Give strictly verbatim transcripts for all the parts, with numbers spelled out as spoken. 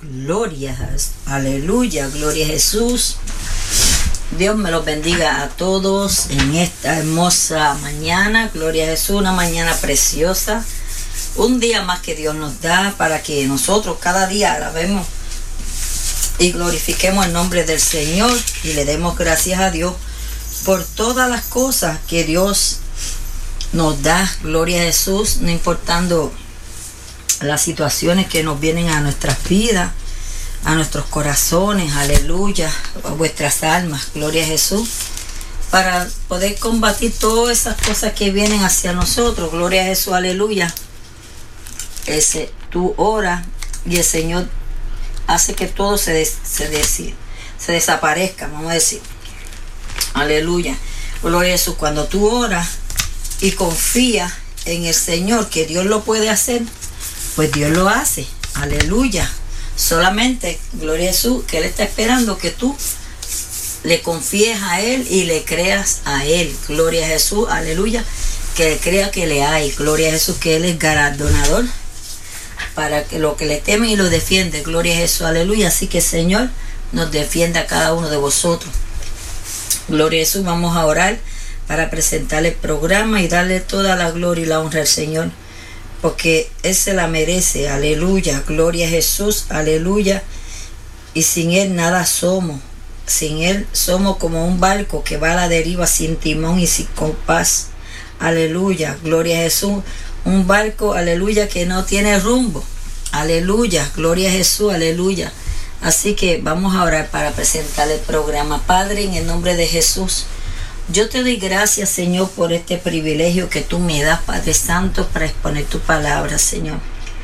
Gloria, aleluya, gloria a Jesús. Dios me los bendiga a todos en esta hermosa mañana. Gloria a Jesús, una mañana preciosa. Un día más que Dios nos da para que nosotros cada día alabemos y glorifiquemos el nombre del Señor y le demos gracias a Dios por todas las cosas que Dios nos da. Gloria a Jesús, no importando las situaciones que nos vienen a nuestras vidas, a nuestros corazones, aleluya, a vuestras almas, gloria a Jesús, para poder combatir todas esas cosas que vienen hacia nosotros, gloria a Jesús, aleluya. Ese, tú oras y el Señor hace que todo se, des, se, des, se desaparezca, vamos a decir, aleluya, gloria a Jesús. Cuando tú oras y confías en el Señor que Dios lo puede hacer, pues Dios lo hace, aleluya. Solamente, gloria a Jesús, que Él está esperando que tú le confíes a Él y le creas a Él, gloria a Jesús, aleluya. Que crea que le hay, gloria a Jesús, que Él es galardonador para que lo que le temen y lo defiende, gloria a Jesús, aleluya. Así que Señor nos defienda a cada uno de vosotros, gloria a Jesús. Vamos a orar para presentarle el programa y darle toda la gloria y la honra al Señor, porque Él se la merece, aleluya, gloria a Jesús, aleluya. Y sin Él nada somos, sin Él somos como un barco que va a la deriva sin timón y sin compás, aleluya, gloria a Jesús. Un barco, aleluya, que no tiene rumbo, aleluya, gloria a Jesús, aleluya. Así que vamos a orar para presentar el programa. Padre, en el nombre de Jesús, yo te doy gracias, Señor, por este privilegio que tú me das, Padre Santo, para exponer tu palabra, Señor.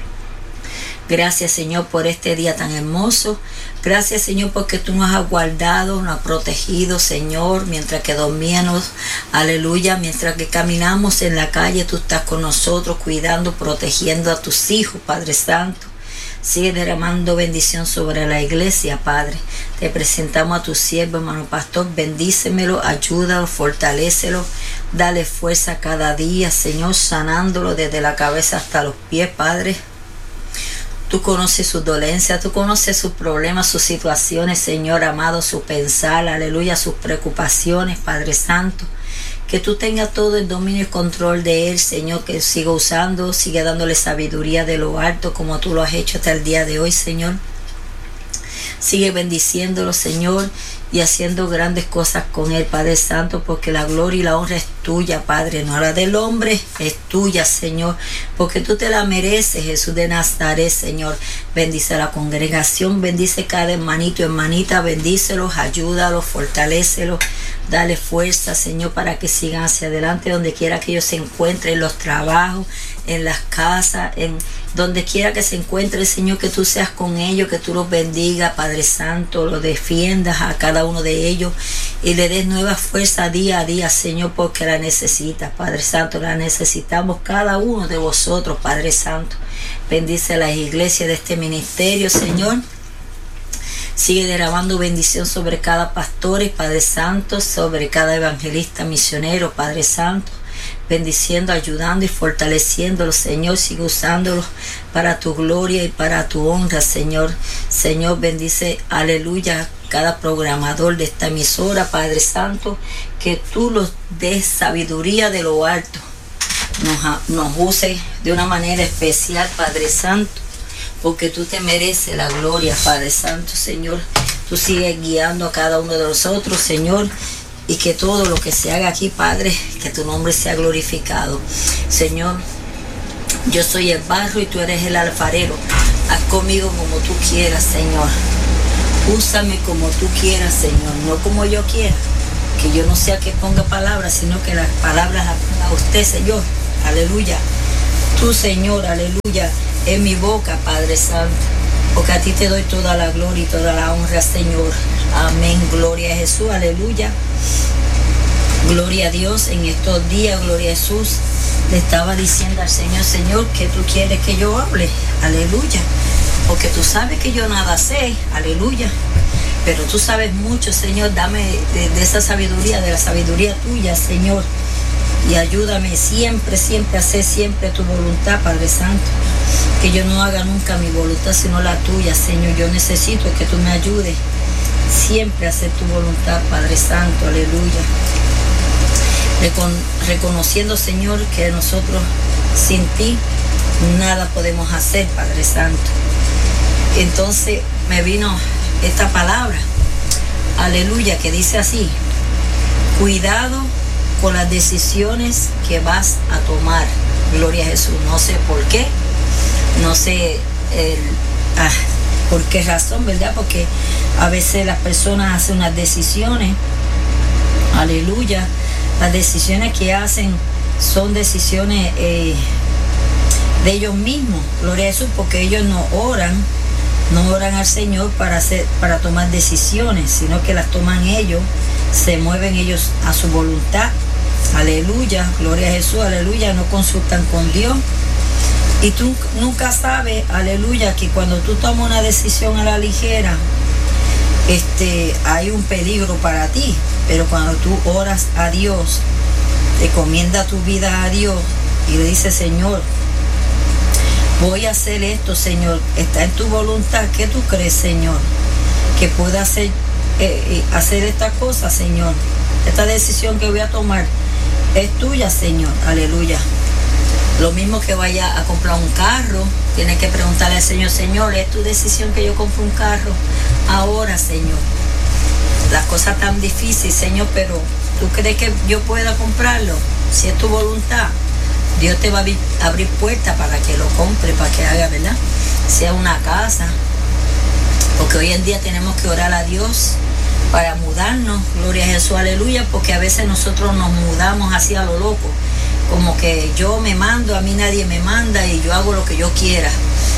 Gracias, Señor, por este día tan hermoso. Gracias, Señor, porque tú nos has guardado, nos has protegido, Señor, mientras que dormíamos, aleluya, mientras que caminamos en la calle, tú estás con nosotros, cuidando, protegiendo a tus hijos, Padre Santo. Sigue derramando bendición sobre la iglesia, Padre. Te presentamos a tu siervo, hermano pastor. Bendícemelo, ayúdalo, fortalécelo. Dale fuerza cada día, Señor, sanándolo desde la cabeza hasta los pies, Padre. Tú conoces sus dolencias, tú conoces sus problemas, sus situaciones, Señor amado, su pensar, aleluya, sus preocupaciones, Padre Santo. Que tú tengas todo el dominio y control de Él, Señor, que siga usando, siga dándole sabiduría de lo alto, como tú lo has hecho hasta el día de hoy, Señor. Sigue bendiciéndolo, Señor, y haciendo grandes cosas con Él, Padre Santo, porque la gloria y la honra es tuya, Padre, no la del hombre, es tuya, Señor, porque tú te la mereces, Jesús de Nazaret, Señor. Bendice a la congregación, bendice cada hermanito y hermanita, bendícelos, ayúdalos, fortalécelos, dale fuerza, Señor, para que sigan hacia adelante donde quiera que ellos se encuentren, en los trabajos, en las casas, en donde quiera que se encuentre, Señor, que tú seas con ellos, que tú los bendigas, Padre Santo, los defiendas a cada uno de ellos y le des nueva fuerza día a día, Señor, porque la necesitas, Padre Santo, la necesitamos cada uno de vosotros, Padre Santo. Bendice las iglesias de este ministerio, Señor. Sigue derramando bendición sobre cada pastor y Padre Santo, sobre cada evangelista misionero, Padre Santo. Bendiciendo, ayudando y fortaleciéndolo, Señor. Sigue usándolos para tu gloria y para tu honra, Señor. Señor, bendice, aleluya, cada programador de esta emisora, Padre Santo. Que tú los des sabiduría de lo alto. Nos, nos use de una manera especial, Padre Santo, porque tú te mereces la gloria, Padre Santo, Señor. Tú sigues guiando a cada uno de nosotros, Señor. Y que todo lo que se haga aquí, Padre, que tu nombre sea glorificado. Señor, yo soy el barro y tú eres el alfarero. Haz conmigo como tú quieras, Señor. Úsame como tú quieras, Señor, no como yo quiera. Que yo no sea que ponga palabras, sino que las palabras las ponga usted, Señor. Aleluya. Tú, Señor, aleluya, en mi boca, Padre Santo. Porque a ti te doy toda la gloria y toda la honra, Señor. Amén. Gloria a Jesús. Aleluya. Gloria a Dios en estos días. Gloria a Jesús. Le estaba diciendo al Señor, Señor, que tú quieres que yo hable. Aleluya. Porque tú sabes que yo nada sé. Aleluya. Pero tú sabes mucho, Señor. Dame de, de esa sabiduría, de la sabiduría tuya, Señor. Y ayúdame siempre, siempre a hacer siempre tu voluntad, Padre Santo. que yo no haga nunca mi voluntad sino la tuya, Señor. Yo necesito que tú me ayudes siempre a hacer tu voluntad, Padre Santo, aleluya. Recon reconociendo, Señor, que nosotros sin ti nada podemos hacer, Padre Santo. Entonces me vino esta palabra, aleluya, que dice así: cuidado con las decisiones que vas a tomar. Gloria a Jesús. No sé por qué, no sé el, ah, por qué razón, ¿verdad? Porque a veces las personas hacen unas decisiones, aleluya, las decisiones que hacen son decisiones eh, de ellos mismos, gloria a Jesús, porque ellos no oran, no oran al Señor para, hacer, para tomar decisiones, sino que las toman ellos, se mueven ellos a su voluntad, aleluya, gloria a Jesús, aleluya, no consultan con Dios. Y tú nunca sabes, aleluya, que cuando tú tomas una decisión a la ligera, este, hay un peligro para ti. Pero cuando tú oras a Dios, te encomiendas tu vida a Dios y le dices: Señor, voy a hacer esto, Señor, está en tu voluntad. ¿Qué tú crees, Señor? Que pueda hacer, eh, eh, hacer esta cosa, Señor. Esta decisión que voy a tomar es tuya, Señor, aleluya. Lo mismo que vaya a comprar un carro, tienes que preguntarle al Señor: Señor, ¿es tu decisión que yo compre un carro ahora, Señor? Las cosas tan difíciles, Señor, pero ¿tú crees que yo pueda comprarlo? Si es tu voluntad, Dios te va a abrir puertas para que lo compre, para que haga, ¿verdad? Sea una casa, porque hoy en día tenemos que orar a Dios para mudarnos, gloria a Jesús, aleluya, porque a veces nosotros nos mudamos así a lo loco, como que yo me mando, a mí nadie me manda y yo hago lo que yo quiera.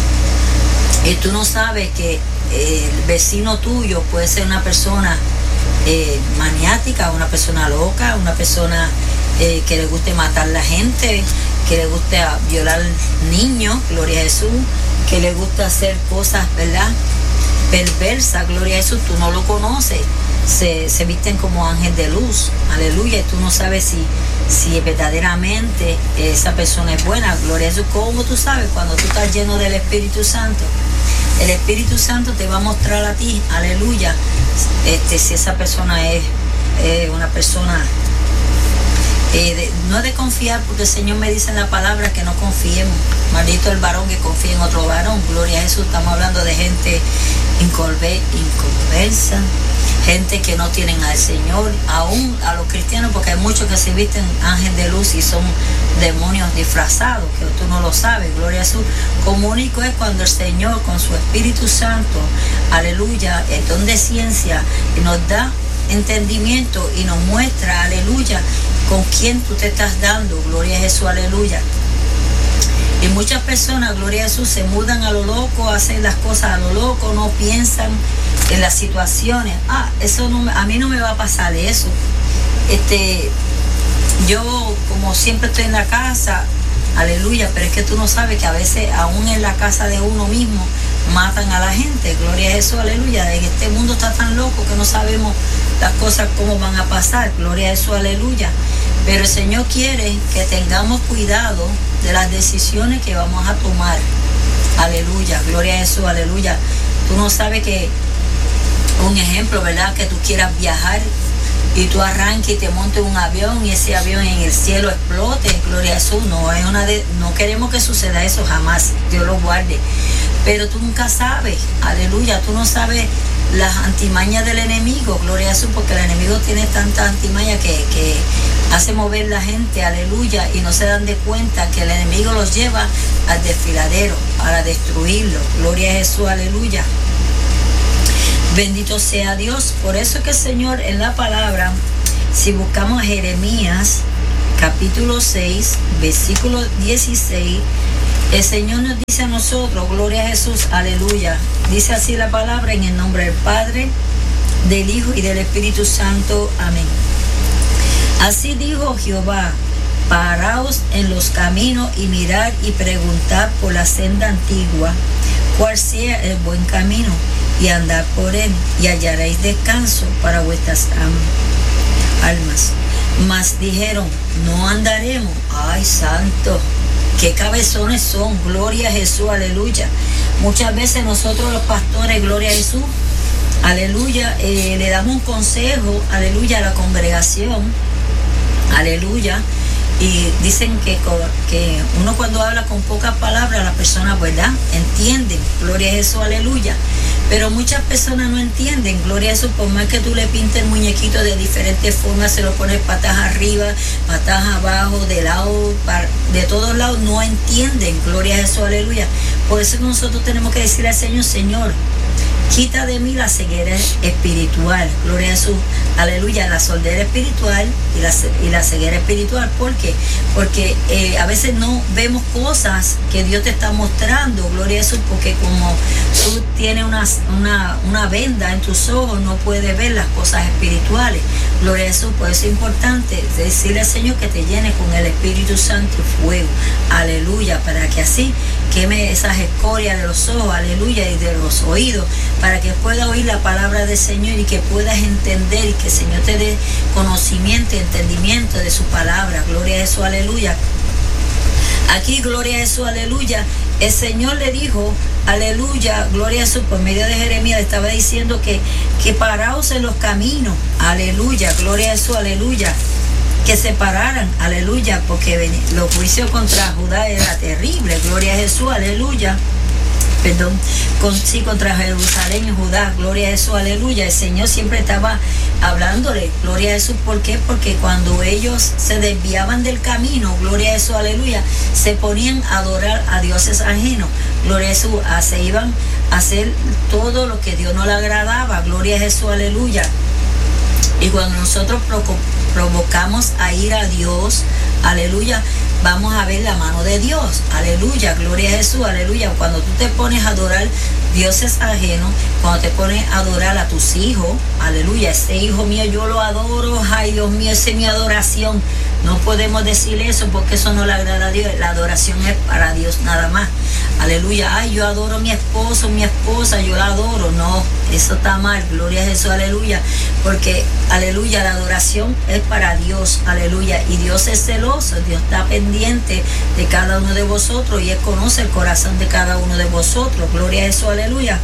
Y tú no sabes que el vecino tuyo puede ser una persona eh, maniática, una persona loca, una persona eh, que le guste matar a la gente, que le guste violar niños, gloria a Jesús, que le gusta hacer cosas, ¿verdad?, perversas, gloria a Jesús. Tú no lo conoces, se, se visten como ángel de luz, aleluya, y tú no sabes si, si verdaderamente esa persona es buena, gloria a Jesús. ¿Cómo tú sabes? Cuando tú estás lleno del Espíritu Santo. El Espíritu Santo te va a mostrar a ti, aleluya, este, si esa persona es eh, una persona, eh, de, no de confiar, porque el Señor me dice en la palabra que no confiemos. Maldito el varón que confía en otro varón, gloria a Jesús. Estamos hablando de gente inconversa, gente que no tienen al Señor, aún a los cristianos, porque hay muchos que se visten ángel de luz y son demonios disfrazados, que tú no lo sabes, gloria a Jesús. Como único es cuando el Señor con su Espíritu Santo, aleluya, el don de ciencia, y nos da entendimiento y nos muestra, aleluya, con quién tú te estás dando, gloria a Jesús, aleluya. Y muchas personas, gloria a Jesús, se mudan a lo loco, hacen las cosas a lo loco, no piensan en las situaciones. Ah, eso no, a mí no me va a pasar eso. Este, yo como siempre estoy en la casa, aleluya, pero es que tú no sabes que a veces aún en la casa de uno mismo matan a la gente, gloria a Jesús, aleluya. En este mundo está tan loco que no sabemos las cosas cómo van a pasar, gloria a Jesús, aleluya. Pero el Señor quiere que tengamos cuidado de las decisiones que vamos a tomar, aleluya, gloria a Jesús, aleluya. Tú no sabes que, un ejemplo, ¿verdad?, que tú quieras viajar y tú arranques y te montes un avión y ese avión en el cielo explote, gloria a Jesús. No es una de, no queremos que suceda eso jamás, Dios lo guarde. Pero tú nunca sabes, aleluya, tú no sabes las antimañas del enemigo, gloria a Jesús, porque el enemigo tiene tantas antimañas que, que hace mover la gente, aleluya, y no se dan de cuenta que el enemigo los lleva al desfiladero para destruirlo, gloria a Jesús, aleluya. Bendito sea Dios. Por eso que el Señor en la palabra, si buscamos a Jeremías capítulo seis, versículo dieciséis, el Señor nos dice a nosotros, gloria a Jesús, aleluya. Dice así la palabra: en el nombre del Padre, del Hijo y del Espíritu Santo. Amén. Así dijo Jehová: paraos en los caminos y mirad y preguntad por la senda antigua, cuál sea el buen camino, y andad por él, y hallaréis descanso para vuestras almas. Mas dijeron: no andaremos. Ay, santo, qué cabezones son, gloria a Jesús, aleluya. Muchas veces nosotros los pastores, gloria a Jesús, aleluya, eh, le damos un consejo, aleluya, a la congregación, aleluya, y dicen que, que uno cuando habla con pocas palabras, las personas, ¿verdad?, entienden, gloria a Jesús, aleluya. Pero muchas personas no entienden, gloria a Jesús, por más que tú le pintes el muñequito de diferentes formas, se lo pones patas arriba, patas abajo, de lado, de todos lados, no entienden, gloria a Jesús, aleluya. Por eso nosotros tenemos que decirle al Señor, Señor, quita de mí la ceguera espiritual, gloria a Jesús, aleluya, la sordera espiritual y la, y la ceguera espiritual. ¿Por qué? Porque eh, a veces no vemos cosas que Dios te está mostrando, gloria a Jesús, porque como tú tienes una, una, una venda en tus ojos, no puedes ver las cosas espirituales, gloria a Jesús. Por eso es importante decirle al Señor que te llene con el Espíritu Santo y fuego, aleluya, para que así queme esas escorias de los ojos, aleluya, y de los oídos, para que puedas oír la palabra del Señor y que puedas entender y que el Señor te dé conocimiento y entendimiento de su palabra, gloria a Jesús, aleluya. Aquí, gloria a Jesús, aleluya, el Señor le dijo, aleluya, gloria a Jesús, por medio de Jeremías le estaba diciendo que, que paraos en los caminos, aleluya, gloria a Jesús, aleluya, que se pararan, aleluya, porque los juicios contra Judá era terrible, gloria a Jesús, aleluya. Perdón, con, sí, contra Jerusalén y Judá, gloria a Jesús, aleluya. El Señor siempre estaba hablándole, gloria a Jesús. ¿Por qué? Porque cuando ellos se desviaban del camino, gloria a Jesús, aleluya, se ponían a adorar a dioses ajenos, gloria a Jesús, a, se iban a hacer todo lo que Dios no le agradaba, gloria a Jesús, aleluya. Y cuando nosotros provocamos a ir a Dios, aleluya, vamos a ver la mano de Dios, aleluya, gloria a Jesús, aleluya. Cuando tú te pones a adorar dioses ajenos, cuando te pones a adorar a tus hijos, aleluya, ese hijo mío yo lo adoro, ay Dios mío, esa es mi adoración. No podemos decir eso porque eso no le agrada a Dios, la adoración es para Dios nada más, aleluya. Ay, yo adoro a mi esposo, mi esposa, yo la adoro, no, eso está mal, gloria a Jesús, aleluya, porque, aleluya, la adoración es para Dios, aleluya, y Dios es celoso, Dios está pendiente de cada uno de vosotros y Él conoce el corazón de cada uno de vosotros, gloria a Jesús, aleluya.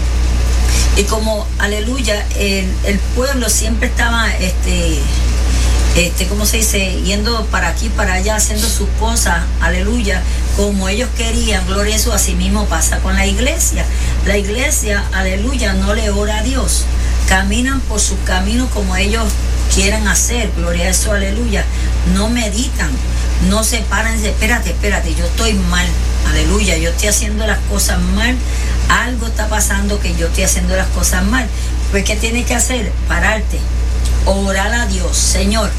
Y como, aleluya, el, el pueblo siempre estaba, este... Este, ¿cómo se dice? Yendo para aquí, para allá, haciendo sus cosas, aleluya, como ellos querían, gloria a Jesús. Así mismo pasa con la iglesia. La iglesia, aleluya, no le ora a Dios. Caminan por sus caminos como ellos quieran hacer, gloria a Jesús, aleluya. No meditan, no se paran y dicen, espérate, espérate, yo estoy mal, aleluya, yo estoy haciendo las cosas mal, algo está pasando que yo estoy haciendo las cosas mal. Pues, ¿qué tienes que hacer? Pararte. Orar a Dios, Señor,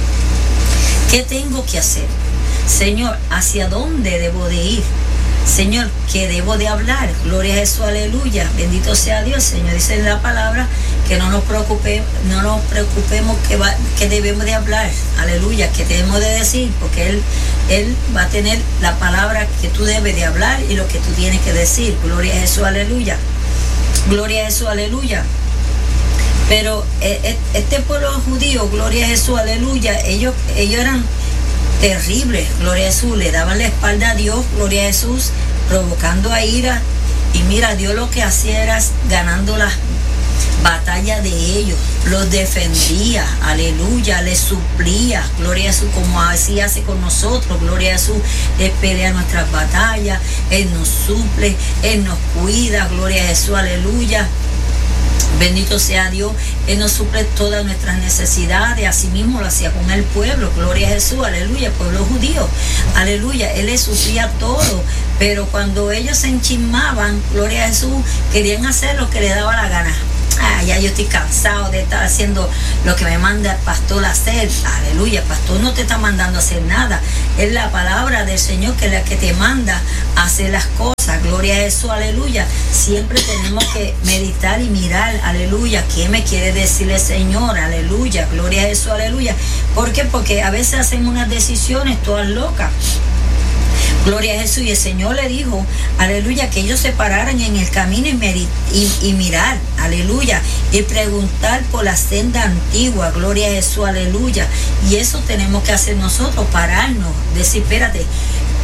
¿qué tengo que hacer? Señor, ¿hacia dónde debo de ir? Señor, ¿qué debo de hablar? Gloria a Jesús, aleluya, bendito sea Dios. Señor dice en la palabra que no nos preocupe, no nos preocupemos que, va, que debemos de hablar, aleluya, que debemos de decir, porque Él, Él va a tener la palabra que tú debes de hablar y lo que tú tienes que decir. Gloria a Jesús, aleluya, gloria a Jesús, aleluya. Pero eh, este pueblo judío, gloria a Jesús, aleluya, ellos, ellos eran terribles, gloria a Jesús, le daban la espalda a Dios, gloria a Jesús, provocando a ira. Y mira, Dios lo que hacía era ganando las batallas de ellos, los defendía, aleluya, les suplía, gloria a Jesús, como así hace con nosotros, gloria a Jesús, Él pelea nuestras batallas, Él nos suple, Él nos cuida, gloria a Jesús, aleluya. Bendito sea Dios, Él nos suple todas nuestras necesidades, así mismo lo hacía con el pueblo, gloria a Jesús, aleluya, el pueblo judío, aleluya, Él les suplía todo, pero cuando ellos se enchismaban, gloria a Jesús, querían hacer lo que les daba la gana. Ah, ya yo estoy cansado de estar haciendo lo que me manda el pastor a hacer. Aleluya, el pastor no te está mandando a hacer nada. Es la palabra del Señor que es la que te manda a hacer las cosas. Gloria a Jesús, aleluya. Siempre tenemos que meditar y mirar, aleluya, ¿qué me quiere decir el Señor? Aleluya, gloria a Jesús, aleluya. ¿Por qué? Porque a veces hacen unas decisiones todas locas. Gloria a Jesús, y el Señor le dijo, aleluya, que ellos se pararan en el camino y, meri- y, y mirar, aleluya, y preguntar por la senda antigua, gloria a Jesús, aleluya. Y eso tenemos que hacer nosotros, pararnos, decir, espérate,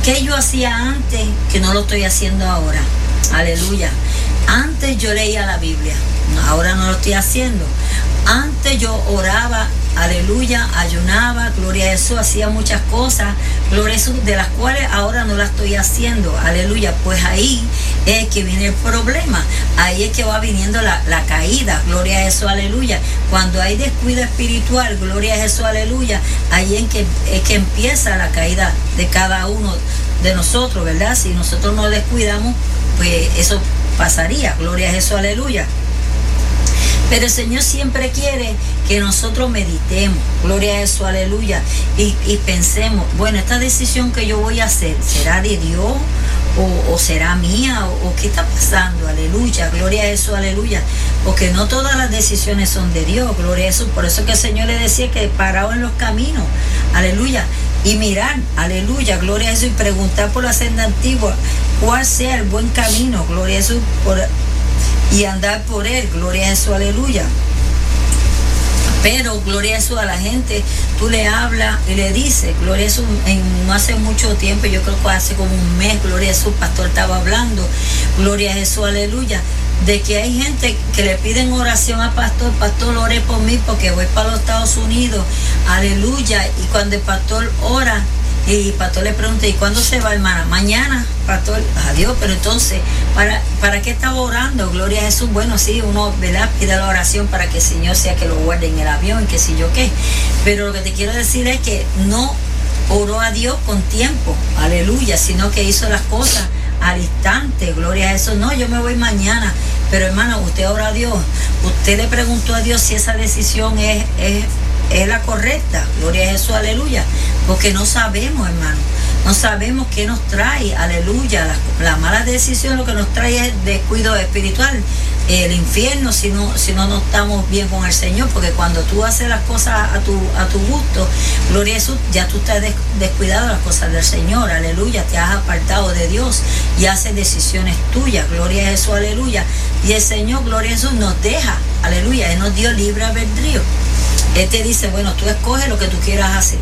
¿Qué yo hacía antes que no lo estoy haciendo ahora? Aleluya. Antes yo leía la Biblia, ahora no lo estoy haciendo. Antes yo oraba, aleluya, ayunaba, gloria a Jesús, hacía muchas cosas, gloria a Jesús, de las cuales ahora no las estoy haciendo, aleluya. Pues ahí es que viene el problema, ahí es que va viniendo la, la caída, gloria a Jesús, aleluya. Cuando hay descuido espiritual, gloria a Jesús, aleluya, ahí es que, es que empieza la caída de cada uno de nosotros, ¿verdad? Si nosotros nos descuidamos, pues eso pasaría, gloria a Jesús, aleluya. Pero el Señor siempre quiere que nosotros meditemos, gloria a Jesús, aleluya, y, y pensemos, bueno, esta decisión que yo voy a hacer, ¿será de Dios o, o será mía? O, o qué está pasando? Aleluya, gloria a Jesús, aleluya, porque no todas las decisiones son de Dios, gloria a Jesús. Por eso que el Señor le decía que parado en los caminos, aleluya, y mirar, aleluya, gloria a Jesús, y preguntar por la senda antigua cuál sea el buen camino, gloria a Jesús, por, y andar por él, gloria a Jesús, aleluya. Pero, gloria a Jesús, a la gente, tú le hablas y le dices, gloria a Jesús, en, no hace mucho tiempo, yo creo que hace como un mes, gloria a Jesús, pastor estaba hablando, gloria a Jesús, aleluya, de que hay gente que le piden oración a pastor, pastor, ore por mí porque voy para los Estados Unidos, aleluya, y cuando el pastor ora, y pastor le pregunta, ¿y cuándo se va, hermana? Mañana, pastor, adiós. Pero entonces, ¿para, ¿para qué estaba orando? Gloria a Jesús. Bueno, sí, uno, ¿verdad?, pide la oración para que el Señor sea que lo guarde en el avión, que si yo qué. Pero lo que te quiero decir es que no oró a Dios con tiempo, aleluya, sino que hizo las cosas al instante, gloria a Jesús. No, yo me voy mañana. Pero hermano, usted ora a Dios, usted le preguntó a Dios si esa decisión es, es, es la correcta, gloria a Jesús, aleluya, porque no sabemos, hermano, no sabemos qué nos trae, aleluya. La, la mala decisión lo que nos trae es descuido espiritual, el infierno si no, si no, no estamos bien con el Señor, porque cuando tú haces las cosas a tu, a tu gusto, gloria a Jesús, ya tú estás descuidado de las cosas del Señor, aleluya, te has apartado de Dios y haces decisiones tuyas, gloria a Jesús, aleluya. Y el Señor, gloria a Jesús, nos deja, aleluya, Él nos dio libre albedrío. Él te dice, bueno, tú escoges lo que tú quieras hacer.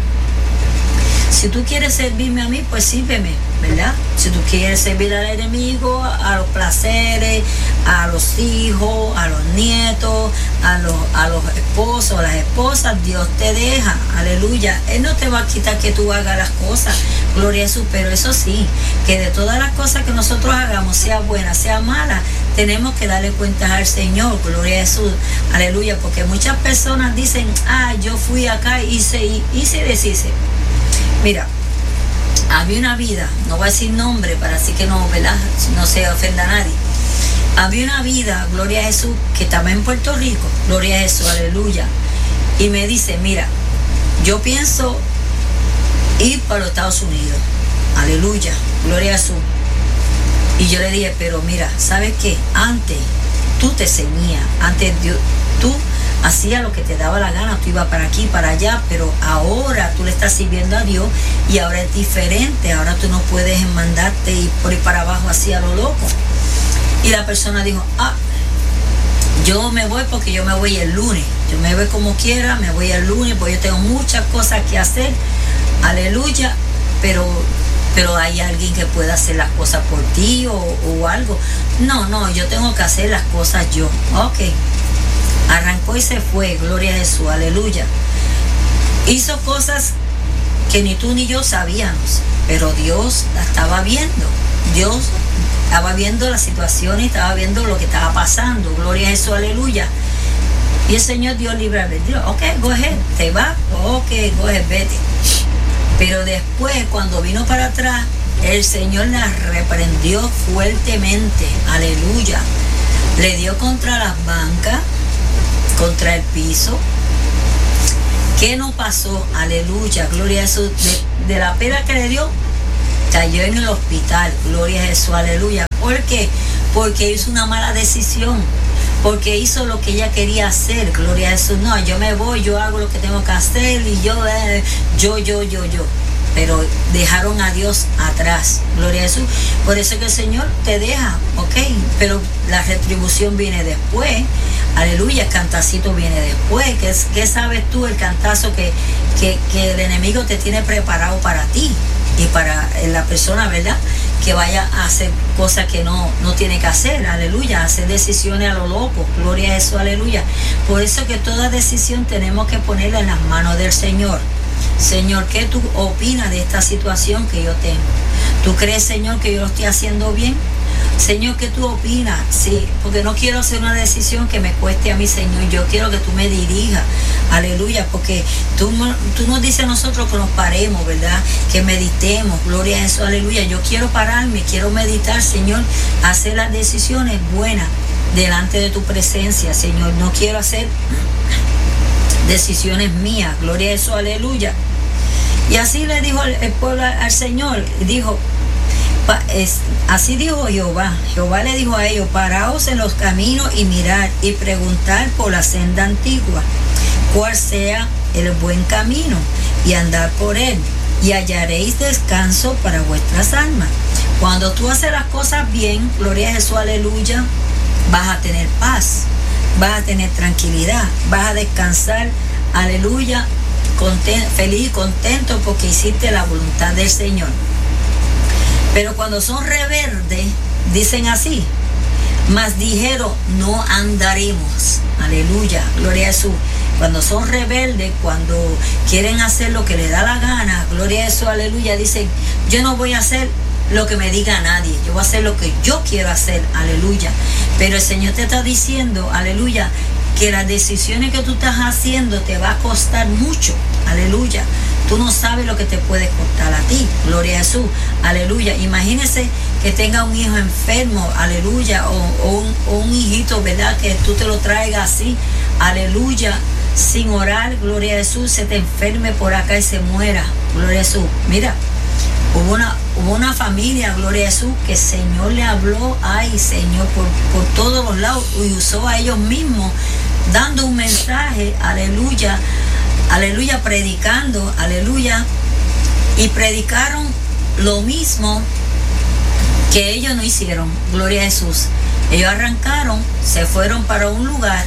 Si tú quieres servirme a mí, pues sírveme, ¿verdad? Si tú quieres servir al enemigo, a los placeres, a los hijos, a los nietos, a los, a los esposos, a las esposas, Dios te deja, aleluya. Él no te va a quitar que tú hagas las cosas, gloria a Jesús, pero eso sí, que de todas las cosas que nosotros hagamos, sea buena, sea mala, tenemos que darle cuentas al Señor, gloria a Jesús, aleluya, porque muchas personas dicen, ah, yo fui acá, hice, hice y deshice. Mira, había una vida, no voy a decir nombre para así que no, ¿verdad?, no se ofenda a nadie. Había una vida, gloria a Jesús, que estaba en Puerto Rico, gloria a Jesús, aleluya. Y me dice, mira, yo pienso ir para los Estados Unidos, aleluya, gloria a Jesús. Y yo le dije, pero mira, ¿sabes qué? Antes tú te ceñías, antes Dios, tú hacía lo que te daba la gana, tú ibas para aquí, para allá, pero ahora tú le estás sirviendo a Dios y ahora es diferente, ahora tú no puedes mandarte y por ir para abajo así a lo loco. Y la persona dijo, ah, yo me voy porque yo me voy el lunes, yo me voy como quiera, me voy el lunes porque yo tengo muchas cosas que hacer, aleluya, pero, pero hay alguien que pueda hacer las cosas por ti o, o algo. No, no, yo tengo que hacer las cosas yo, ok. Arrancó y se fue, gloria a Jesús, aleluya. Hizo cosas que ni tú ni yo sabíamos, pero Dios la estaba viendo. Dios estaba viendo la situación y estaba viendo lo que estaba pasando, gloria a Jesús, aleluya. Y el Señor dio libre albedrío. Ok, go ahead, te va, ok, go ahead, vete. Pero después, cuando vino para atrás, el Señor la reprendió fuertemente, aleluya. Le dio contra las bancas, contra el piso. ¿Qué no pasó? Aleluya, gloria a Jesús. De, de la pena que le dio, cayó en el hospital, gloria a Jesús, aleluya. ¿Por qué? Porque hizo una mala decisión, porque hizo lo que ella quería hacer, gloria a Jesús. No, yo me voy, yo hago lo que tengo que hacer y yo, eh, yo, yo, yo, yo. Pero dejaron a Dios atrás, gloria a Jesús. Por eso que el Señor te deja, ok, pero la retribución viene después, aleluya, el cantacito viene después. ¿Qué, qué sabes tú el cantazo que, que, que el enemigo te tiene preparado para ti? y para la persona, ¿verdad?, que vaya a hacer cosas que no, no tiene que hacer, aleluya, hacer decisiones a lo loco, gloria a Jesús, aleluya. Por eso que toda decisión tenemos que ponerla en las manos del Señor. Señor, ¿qué tú opinas de esta situación que yo tengo? ¿Tú crees, Señor, que yo lo estoy haciendo bien? Señor, ¿qué tú opinas? Sí, porque no quiero hacer una decisión que me cueste a mí, Señor. Yo quiero que tú me dirijas, aleluya, porque tú, tú nos dices a nosotros que nos paremos, ¿verdad? Que meditemos, gloria a Jesús, aleluya. Yo quiero pararme, quiero meditar, Señor, hacer las decisiones buenas delante de tu presencia, Señor. No quiero hacer decisiones mías, gloria a Jesús, aleluya. Y así le dijo el, el pueblo al Señor, dijo, Es, así dijo Jehová. Jehová le dijo a ellos: paraos en los caminos y mirad y preguntar por la senda antigua, cuál sea el buen camino, y andar por él, y hallaréis descanso para vuestras almas. Cuando tú haces las cosas bien, gloria a Jesús, aleluya, vas a tener paz, vas a tener tranquilidad, vas a descansar, aleluya, content, feliz y contento porque hiciste la voluntad del Señor. Pero cuando son rebeldes, dicen así: mas dijeron, no andaremos. Aleluya, gloria a Jesús. Cuando son rebeldes, cuando quieren hacer lo que les da la gana, gloria a Jesús, aleluya, dicen: yo no voy a hacer lo que me diga nadie, yo voy a hacer lo que yo quiero hacer, aleluya. Pero el Señor te está diciendo, aleluya, que las decisiones que tú estás haciendo te va a costar mucho, aleluya. Tú no sabes lo que te puede costar a ti, gloria a Jesús, aleluya. Imagínese que tenga un hijo enfermo, aleluya, o, o, un, o un hijito, ¿verdad?, que tú te lo traigas así, aleluya, sin orar, gloria a Jesús, se te enferme por acá y se muera, gloria a Jesús. Mira, hubo una, hubo una familia, gloria a Jesús, que el Señor le habló, ay Señor, por, por todos los lados, y usó a ellos mismos, dando un mensaje, aleluya, aleluya, predicando, aleluya, y predicaron lo mismo que ellos no hicieron, gloria a Jesús. Ellos arrancaron, se fueron para un lugar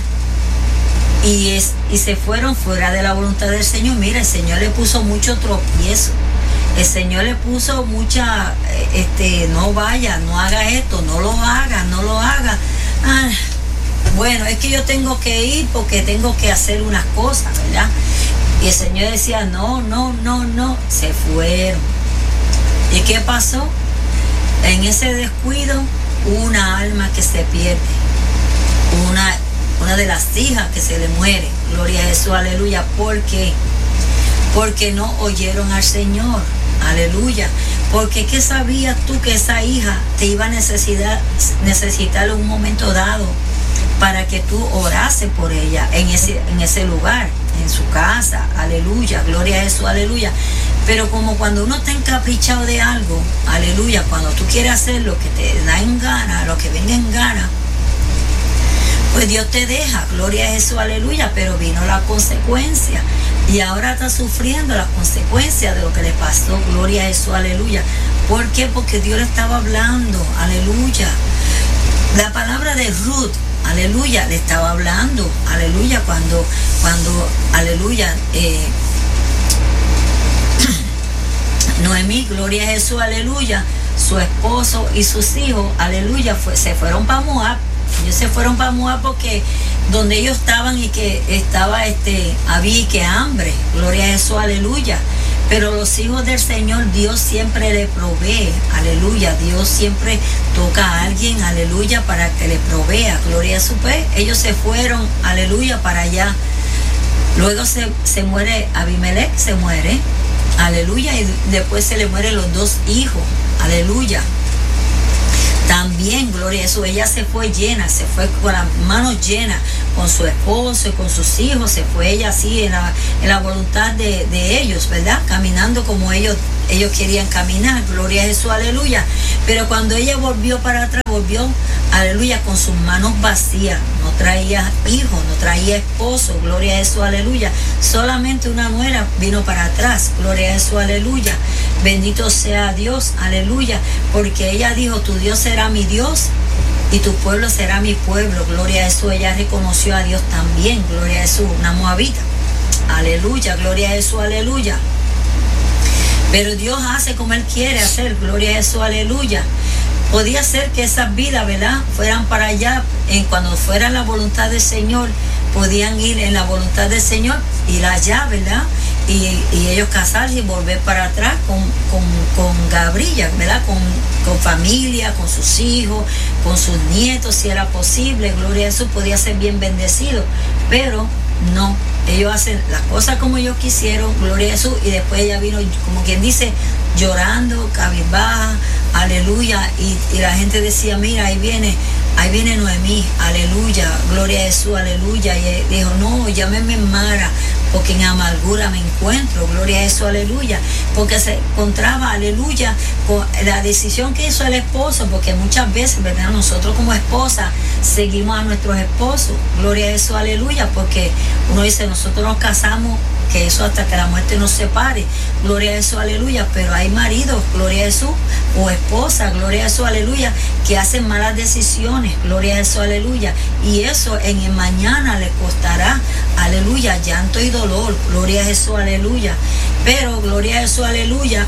y, es, y se fueron fuera de la voluntad del Señor. Mira, el Señor le puso mucho tropiezo, el Señor le puso mucha, este, no vaya, no haga esto, no lo haga, no lo haga. Ah, bueno, es que yo tengo que ir porque tengo que hacer unas cosas, ¿verdad? Y el Señor decía, no, no, no, no, se fueron. ¿Y qué pasó? En ese descuido, una alma que se pierde, una, una de las hijas que se le muere, gloria a Jesús, aleluya. ¿Por qué? Porque no oyeron al Señor, aleluya. Porque ¿qué sabías tú que esa hija te iba a necesitar, necesitar en un momento dado para que tú orases por ella en ese, en ese lugar, en su casa, aleluya, gloria a Jesús, aleluya? Pero como cuando uno está encaprichado de algo, aleluya, cuando tú quieres hacer lo que te da en gana, lo que venga en gana, pues Dios te deja, gloria a Jesús, aleluya. Pero vino la consecuencia y ahora está sufriendo las consecuencias de lo que le pasó, gloria a Jesús, aleluya. ¿Por qué? Porque Dios le estaba hablando, aleluya. La palabra de Ruth, aleluya, le estaba hablando, aleluya, cuando, cuando, aleluya, eh, Noemí, gloria a Jesús, aleluya, su esposo y sus hijos, aleluya, fue, se fueron para Moab. Ellos se fueron para Moab porque donde ellos estaban y que estaba, este, había y que hambre, gloria a Jesús, aleluya. Pero los hijos del Señor, Dios siempre le provee, aleluya. Dios siempre toca a alguien, aleluya, para que le provea, gloria a su fe. Ellos se fueron, aleluya, para allá. Luego se, se muere Abimelech, se muere, aleluya, y después se le mueren los dos hijos, aleluya. También, gloria a Jesús, ella se fue llena, se fue con las manos llenas, con su esposo y con sus hijos, se fue ella así en la, en la voluntad de, de ellos, ¿verdad? Caminando como ellos, ellos querían caminar, gloria a Jesús, aleluya. Pero cuando ella volvió para atrás, volvió, aleluya, con sus manos vacías, no traía hijos, no traía esposo, gloria a Jesús, aleluya. Solamente una nuera vino para atrás, gloria a Jesús, aleluya. Bendito sea Dios, aleluya, porque ella dijo, tu Dios será mi Dios y tu pueblo será mi pueblo, gloria a Jesús. Ella reconoció a Dios también, gloria a Jesús, una moabita, aleluya, gloria a Jesús, aleluya. Pero Dios hace como Él quiere hacer, gloria a Jesús, aleluya. Podía ser que esas vidas, ¿verdad?, fueran para allá, en cuando fuera la voluntad del Señor, podían ir en la voluntad del Señor, ir allá, ¿verdad?, y, y ellos casarse y volver para atrás con, con, con Gabriela, ¿verdad?, con, con familia, con sus hijos, con sus nietos, si era posible, gloria a Jesús, podía ser bien bendecido, pero no, ellos hacen las cosas como ellos quisieron, gloria a Jesús, y después ella vino, como quien dice, llorando, cabizbaja, aleluya, y, y la gente decía, mira, ahí viene, ahí viene Noemí, aleluya, gloria a Jesús, aleluya, y dijo, no, llámeme Mara, porque en amargura me encuentro, gloria a Jesús, aleluya, porque se encontraba, aleluya, con la decisión que hizo el esposo, porque muchas veces, ¿verdad?, nosotros como esposa seguimos a nuestros esposos, gloria a Jesús, aleluya, porque uno dice, nosotros nos casamos, que eso hasta que la muerte nos separe, gloria a Jesús, aleluya, pero hay maridos, gloria a Jesús, o esposas, gloria a Jesús, aleluya, que hacen malas decisiones, gloria a Jesús, aleluya, y eso en el mañana le costará, aleluya, llanto y dolor, gloria a Jesús, aleluya, pero gloria a Jesús, aleluya,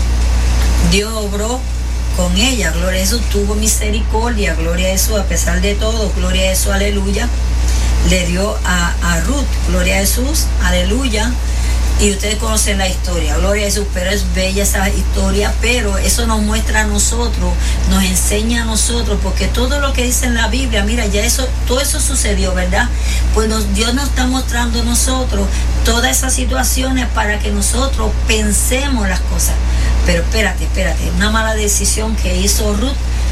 Dios obró con ella, gloria a Jesús, tuvo misericordia, gloria a Jesús, a pesar de todo, gloria a Jesús, aleluya, le dio a, a Ruth, gloria a Jesús, aleluya, y ustedes conocen la historia, gloria a Jesús, pero es bella esa historia, pero eso nos muestra a nosotros, nos enseña a nosotros, porque todo lo que dice en la Biblia, mira, ya eso, todo eso sucedió, ¿verdad? Pues nos, Dios nos está mostrando a nosotros todas esas situaciones para que nosotros pensemos las cosas, pero espérate, espérate, una mala decisión que hizo Ruth,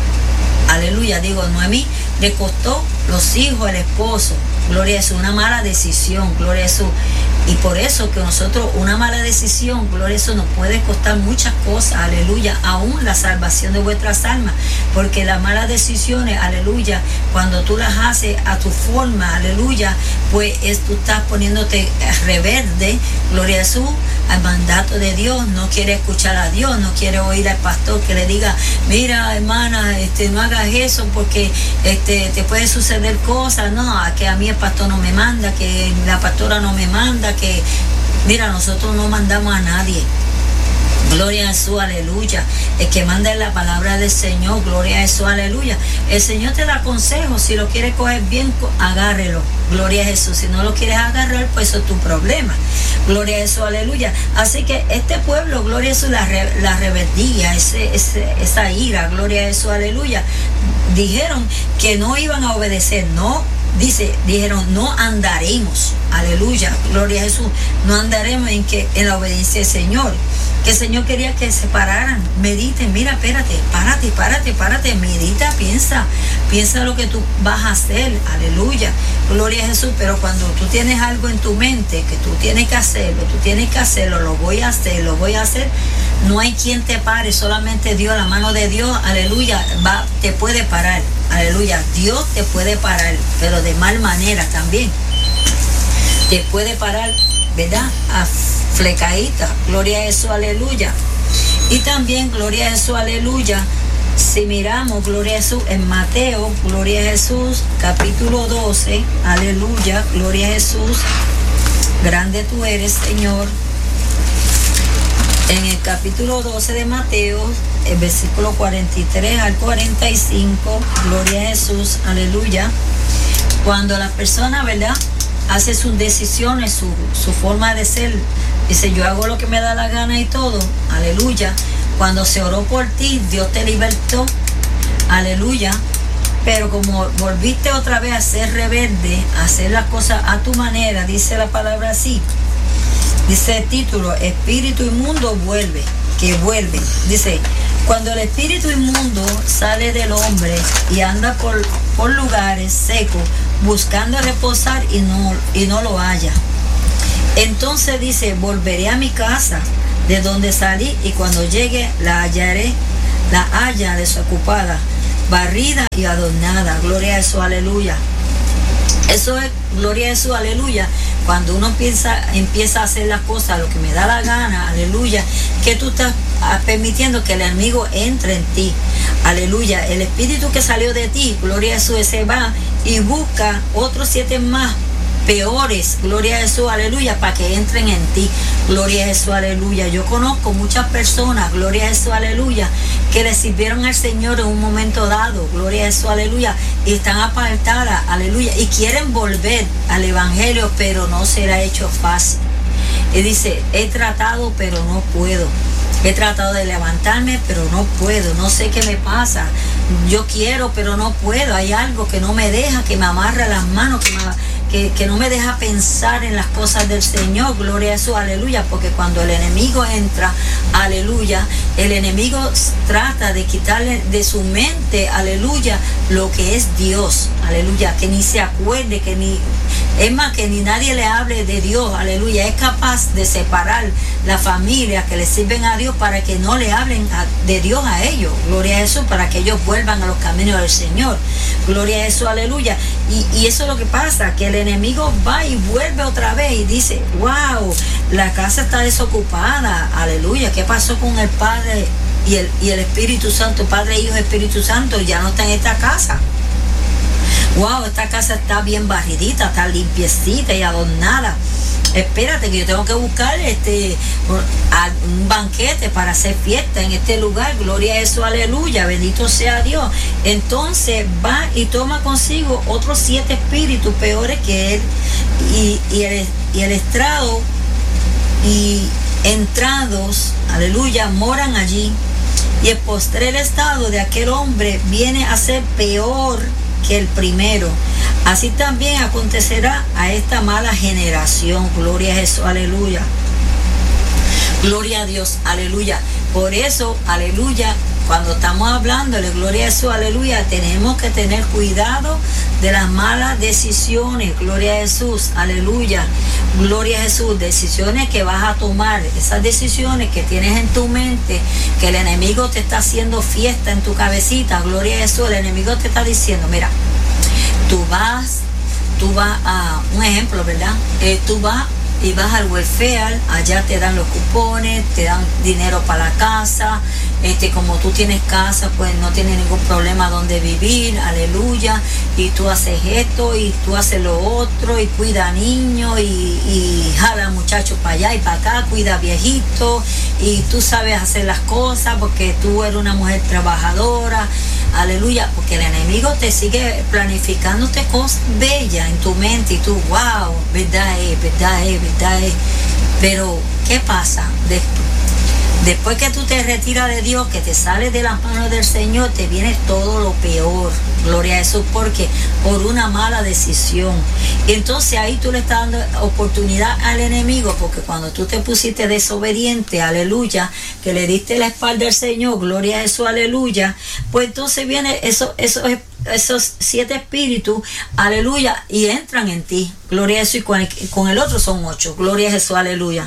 aleluya, digo, Noemí, le costó los hijos, el esposo, gloria a Jesús, una mala decisión, gloria a Jesús, y por eso que nosotros, una mala decisión, gloria a Jesús, nos puede costar muchas cosas, aleluya, aún la salvación de vuestras almas, porque las malas decisiones, aleluya, cuando tú las haces a tu forma, aleluya, pues es, tú estás poniéndote rebelde, gloria a Jesús, al mandato de Dios, no quiere escuchar a Dios, no quiere oír al pastor que le diga, mira, hermana, este, no hagas eso porque este, te puede suceder cosas, no, que a mí el pastor no me manda, que la pastora no me manda, que, mira, nosotros no mandamos a nadie. Gloria a Jesús, aleluya. El que manda es la palabra del Señor, gloria a Jesús, aleluya. El Señor te da consejos, si lo quieres coger bien, agárrelo, gloria a Jesús. Si no lo quieres agarrar, pues eso es tu problema, gloria a Jesús, aleluya. Así que este pueblo, gloria a Jesús, la, re, la rebeldía, ese, ese, esa ira, gloria a Jesús, aleluya, dijeron que no iban a obedecer, no. Dice, dijeron, no andaremos, aleluya, gloria a Jesús, no andaremos en que en la obediencia del Señor, que el Señor quería que se pararan, mediten, mira, espérate, párate, párate, párate, medita, piensa, piensa lo que tú vas a hacer, aleluya, gloria a Jesús, pero cuando tú tienes algo en tu mente, que tú tienes que hacerlo, tú tienes que hacerlo, lo voy a hacer, lo voy a hacer, no hay quien te pare, solamente Dios, la mano de Dios, aleluya, va, te puede parar, aleluya, Dios te puede parar, pero de mal manera también, te puede parar, ¿verdad? A flecadita, gloria a Jesús, aleluya. Y también, gloria a Jesús, aleluya, si miramos, gloria a Jesús, en Mateo, gloria a Jesús, capítulo doce, aleluya, gloria a Jesús, grande tú eres, Señor. En el capítulo doce de Mateo, el versículo cuarenta y tres al cuarenta y cinco, gloria a Jesús, aleluya. Cuando la persona, ¿verdad?, hace sus decisiones, su, su forma de ser, dice, yo hago lo que me da la gana y todo, aleluya. Cuando se oró por ti, Dios te libertó, aleluya. Pero como volviste otra vez a ser rebelde, a hacer las cosas a tu manera, dice la palabra así, dice el título, espíritu inmundo vuelve, que vuelve. Dice, cuando el espíritu inmundo sale del hombre y anda por, por lugares secos, buscando reposar y no, y no lo halla. Entonces dice, volveré a mi casa de donde salí y cuando llegue la hallaré, la haya desocupada, barrida y adornada. Gloria a Jesús, aleluya. Eso es, gloria a Jesús, aleluya. Cuando uno empieza, empieza a hacer las cosas, lo que me da la gana, aleluya, que tú estás permitiendo que el enemigo entre en ti, aleluya. El espíritu que salió de ti, gloria a Jesús, ese va y busca otros siete más peores, gloria a Jesús, aleluya, para que entren en ti, gloria a Jesús, aleluya. Yo conozco muchas personas, gloria a Jesús, aleluya, que le sirvieron al Señor en un momento dado, gloria a Jesús, aleluya, y están apartadas, aleluya, y quieren volver al Evangelio, pero no será hecho fácil. Y dice, he tratado, pero no puedo. He tratado de levantarme, pero no puedo. No sé qué me pasa. Yo quiero, pero no puedo. Hay algo que no me deja, que me amarra las manos, que, me, que, que no me deja pensar en las cosas del Señor. Gloria a Jesús, aleluya. Porque cuando el enemigo entra, aleluya, el enemigo trata de quitarle de su mente, aleluya, lo que es Dios. Aleluya. Que ni se acuerde, que ni... Es más, que ni nadie le hable de Dios, aleluya. Es capaz de separar la familia que le sirven a Dios para que no le hablen a, de Dios a ellos, gloria a Jesús, para que ellos vuelvan a los caminos del Señor, gloria a Jesús, aleluya. Y, y eso es lo que pasa, que el enemigo va y vuelve otra vez y dice, wow, la casa está desocupada, aleluya. ¿Qué pasó con el Padre y el, y el Espíritu Santo? Padre, Hijo, Espíritu Santo ya no está en esta casa. Wow, esta casa está bien barridita, está limpiecita y adornada. Espérate que yo tengo que buscar este un banquete para hacer fiesta en este lugar. Gloria a Jesús, aleluya, bendito sea Dios. Entonces va y toma consigo otros siete espíritus peores que él, y, y, el, y el estrado y entrados, aleluya, moran allí. Y el postrer estado de aquel hombre viene a ser peor que el primero. Así también acontecerá a esta mala generación. Gloria a Jesús, aleluya. Gloria a Dios, aleluya. Por eso, aleluya, cuando estamos hablándole, gloria a Jesús, aleluya, tenemos que tener cuidado de las malas decisiones. Gloria a Jesús, aleluya. Gloria a Jesús, decisiones que vas a tomar, esas decisiones que tienes en tu mente, que el enemigo te está haciendo fiesta en tu cabecita. Gloria a Jesús, el enemigo te está diciendo, mira, tú vas, tú vas a, un ejemplo, ¿verdad? Eh, tú vas y vas al welfare, allá te dan los cupones, te dan dinero para la casa, este, como tú tienes casa, pues no tienes ningún problema donde vivir, aleluya, y tú haces esto, y tú haces lo otro, y cuida a niños, y, y jala muchachos para allá y para acá, cuida viejitos, y tú sabes hacer las cosas porque tú eres una mujer trabajadora, aleluya, porque el enemigo te sigue planificándote cosas bellas en tu mente, y tú, wow, verdad es, verdad es, verdad es. Pero, ¿qué pasa? Después, después que tú te retiras de Dios, que te sales de las manos del Señor, te viene todo lo peor. Gloria a Jesús, porque por una mala decisión. Y entonces ahí tú le estás dando oportunidad al enemigo, porque cuando tú te pusiste desobediente, aleluya, que le diste la espalda al Señor, gloria a Jesús, aleluya, pues entonces viene eso, eso es esos siete espíritus, aleluya, y entran en ti, gloria a Jesús, y con el, con el otro son ocho, gloria a Jesús, aleluya.